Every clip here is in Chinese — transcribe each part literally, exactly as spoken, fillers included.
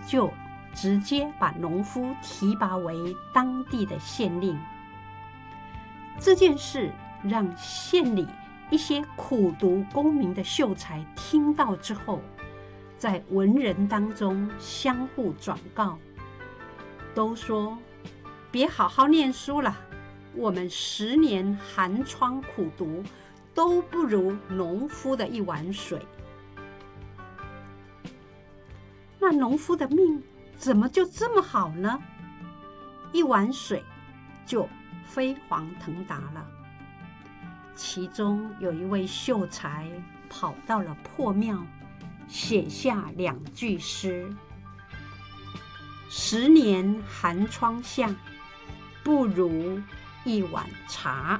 就直接把农夫提拔为当地的县令。这件事让县里一些苦读功名的秀才听到之后，在文人当中相互转告，都说别好好念书了，我们十年寒窗苦读都不如农夫的一碗水。那农夫的命怎么就这么好呢？一碗水就飞黄腾达了。其中有一位秀才跑到了破庙，写下两句诗：十年寒窗下，不如一碗茶。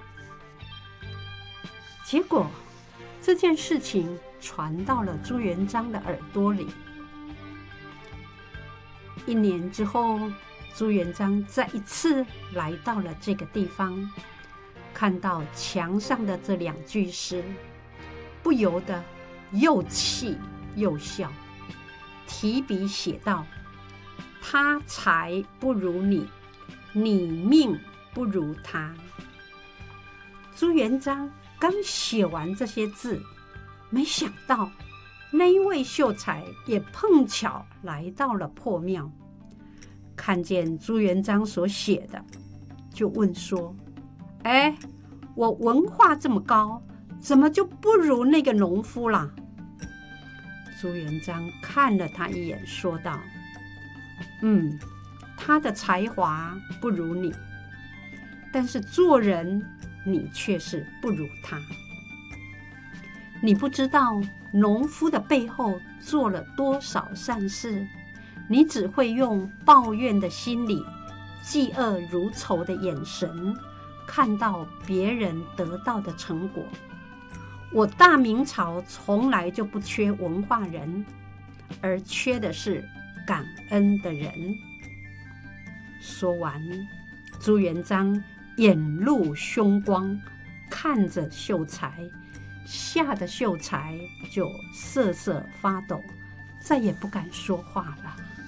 结果这件事情传到了朱元璋的耳朵里。一年之后，朱元璋再一次来到了这个地方，看到墙上的这两句诗，不由得又气又笑，提笔写道：他才不如你，你命不如他。朱元璋刚写完这些字，没想到那一位秀才也碰巧来到了破庙，看见朱元璋所写的，就问说：哎，我文化这么高，怎么就不如那个农夫啦？朱元璋看了他一眼，说道：嗯，他的才华不如你，但是做人你却是不如他。你不知道农夫的背后做了多少善事，你只会用抱怨的心理、嫉恶如仇的眼神看到别人得到的成果。我大明朝从来就不缺文化人，而缺的是感恩的人。说完，朱元璋眼露凶光，看着秀才，吓得秀才就瑟瑟发抖，再也不敢说话了。